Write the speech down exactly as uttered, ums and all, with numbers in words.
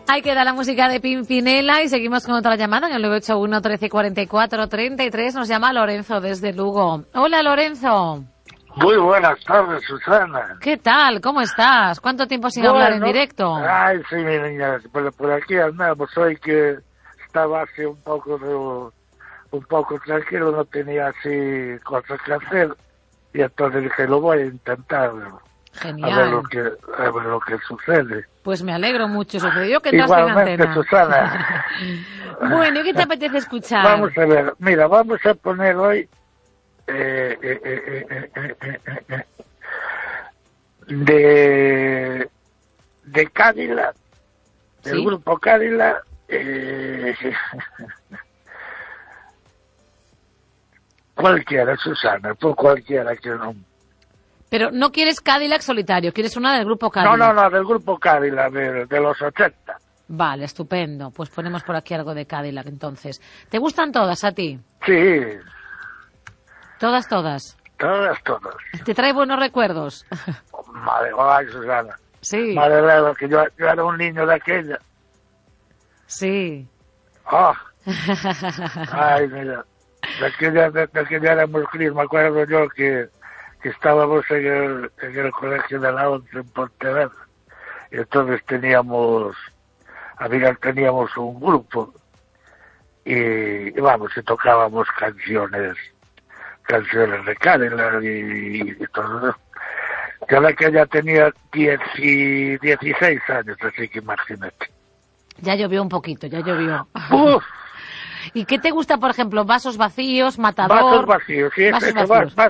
Ahí queda la música de Pimpinela y seguimos con otra llamada en el nueve ocho uno, trece, cuarenta y cuatro, treinta y tres. Nos llama Lorenzo desde Lugo. Hola, Lorenzo. Muy buenas tardes, Susana. ¿Qué tal? ¿Cómo estás? ¿Cuánto tiempo sin Bueno, hablar en directo? Ay, sí, mi niña, por, por aquí andamos hoy que estaba así un poco de, un poco tranquilo, no tenía así cosas que hacer y entonces dije, lo voy a intentar. Genial. A ver lo que, a ver lo que sucede. Pues me alegro mucho, sucedió que entraste en Igualmente, antena. Susana. Bueno, ¿y qué te apetece escuchar? Vamos a ver, mira, vamos a poner hoy eh, eh, eh, eh, eh, eh, eh, de de Cadillac, del ¿Sí? grupo Cadillac, eh, cualquiera, Susana, por cualquiera que no. Pero no quieres Cadillac solitario, quieres una del grupo No, Cadillac. no, no, del grupo Cadillac, de, de los ochenta. Vale, estupendo. Pues ponemos por aquí algo de Cadillac, entonces. ¿Te gustan todas a ti? Sí, Todas, todas. todas, todas. ¿Te trae buenos recuerdos? Madre, ay, Susana. Sí, Madre mía, que yo, yo era un niño de aquella. sí. Oh, ay, mira, de aquella, de, de aquella éramos críos, me acuerdo yo que, que estábamos en el, en el colegio de la once en Pontevedra. Y entonces teníamos, había, teníamos un grupo y, y vamos, y tocábamos canciones, canciones de Cadillac y, y todo eso. Yo la que ya tenía diez y dieciséis años, así que imagínate. Ya llovió un poquito, ya llovió. Uf, ¿Y qué te gusta, por ejemplo? ¿Vasos vacíos, matador? vasos vacíos, sí, Vasos eso, vacíos. va-